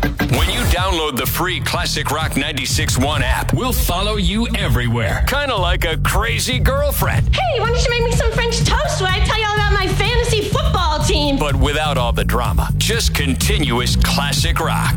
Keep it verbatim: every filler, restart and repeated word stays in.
When you download the free Classic Rock ninety-six point one app, we'll follow you everywhere. Kind of like a crazy girlfriend. Hey, why don't you make me some French toast when I tell you all about my fantasy football team? But without all the drama. Just continuous classic rock.